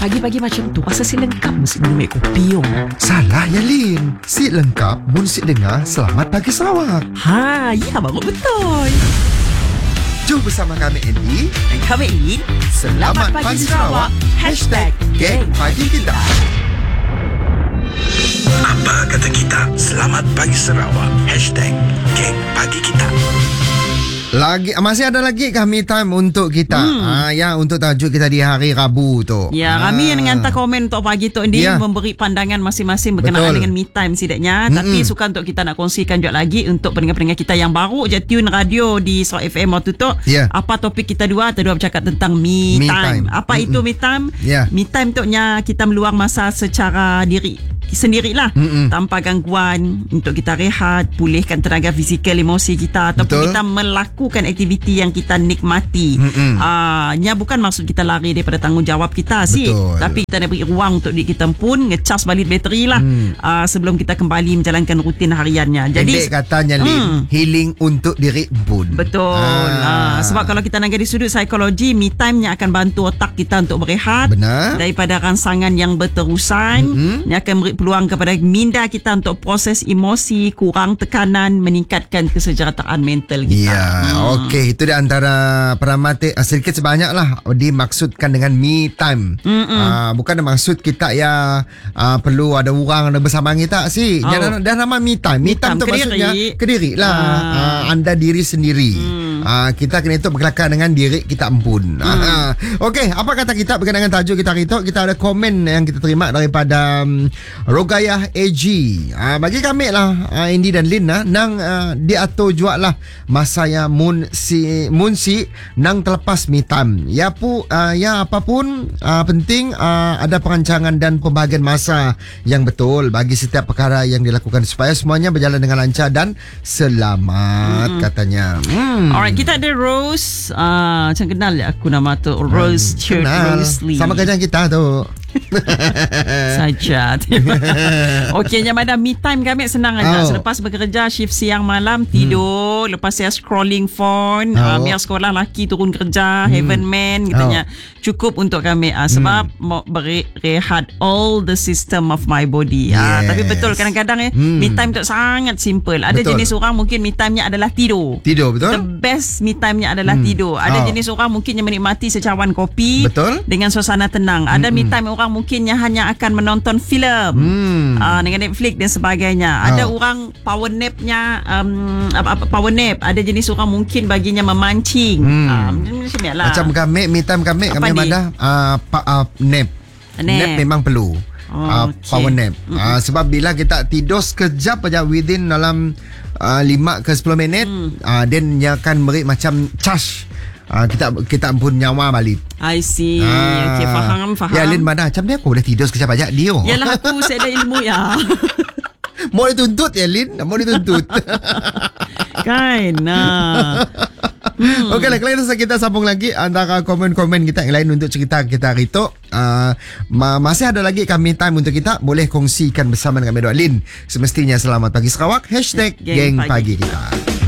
pagi-pagi macam tu asal si lengkap mesti minum kopi. Salah ya Lin. Si lengkap mun si dengar Selamat Pagi Sarawak. Ha, ya baru betul. Jom bersama kami Andy Dan kami ingin Selamat Pagi Sarawak #Geng Pagi Kita. Apa kata kita? Selamat Pagi Sarawak #Geng Pagi Kita. Masih ada lagi kah me time untuk kita? Ya, untuk tajuk kita di hari Rabu tu. Ya, kami yang hantar komen untuk pagi tu ini memberi pandangan masing-masing berkenaan dengan me time setidaknya. Tapi suka untuk kita nak kongsikan juga lagi untuk pendengar-pendengar kita yang baru je tune radio di Sarawak FM waktu tu. Apa topik kita dua bercakap tentang me time. Apa itu me time? Me time tu kita meluang masa secara sendirilah, tanpa gangguan, untuk kita rehat, pulihkan tenaga fizikal, emosi kita, ataupun kita melakukan aktiviti yang kita nikmati. Nya bukan maksud kita lari daripada tanggungjawab kita tapi kita nak beri ruang untuk diri kita pun ngecas balik bateri lah sebelum kita kembali menjalankan rutin hariannya. Jadi katanya Lin, healing untuk diri pun. Betul. Sebab kalau kita nak dari sudut psikologi, me time nya akan bantu otak kita untuk berehat daripada rangsangan yang berterusan. Nya akan beri peluang kepada minda kita untuk proses emosi, kurang tekanan, meningkatkan kesejahteraan mental kita. Okey, itu di antara peramati sedikit sebanyak lah dimaksudkan dengan me time. Bukan maksud kita perlu ada orang ada bersama kita sih. Dah nama me time. Me time tu maksudnya kediri lah. Anda diri sendiri. Kita kena itu berkelakar dengan diri kita pun. Okey, apa kata kita berkenaan dengan tajuk kita hari itu? Kita ada komen yang kita terima daripada Rogayah AG. Bagi kami lah Andy dan Lin nang diatur jual lah masa ya mun si nang terlepas me time. Ya apapun penting ada perancangan dan pembahagian masa yang betul bagi setiap perkara yang dilakukan supaya semuanya berjalan dengan lancar dan selamat katanya. Alright, kita ada Rose. Macam kenal ya aku nama tu Rose Church Rosley. Sama kerjaan kita tu. Saja. Okey, yang mana me time kami senang aja. Selepas bekerja shift siang malam tidur, lepas saya scrolling phone, biar sekolah laki turun kerja, heaven man katanya. Cukup untuk kami sebab mau berehat all the system of my body. Tapi betul kadang-kadang me time tu sangat simple. Ada jenis orang mungkin me time-nya adalah tidur. Tidur, betul? The best me time-nya adalah tidur. Ada jenis orang mungkin yang menikmati secawan kopi dengan suasana tenang. Ada me time orang mungkinnya hanya akan menonton filem dengan Netflix dan sebagainya. Ada orang power nap-nya power nap. Ada jenis orang mungkin baginya memancing. Macam kami me time kami ada nap. Nap memang perlu. Power nap. Sebab bila kita tidur sekejap aja within dalam 5 ke 10 minit then dia akan beri macam charge. Kita pun nyawa balik. I see. Okay, faham. Ya Lin mana macam ni aku boleh tidur sekejap aja dia. Yalah aku saya ada ilmu ya. Mau dituntut ya Lin, mau dituntut. Kan. Okey lah, kalau kita sambung lagi antara komen-komen kita yang lain untuk cerita kita hari itu. Masih ada lagi kami time untuk kita. Boleh kongsikan bersama dengan Medok Lin. Semestinya Selamat Pagi Sarawak #Geng Pagi Kita.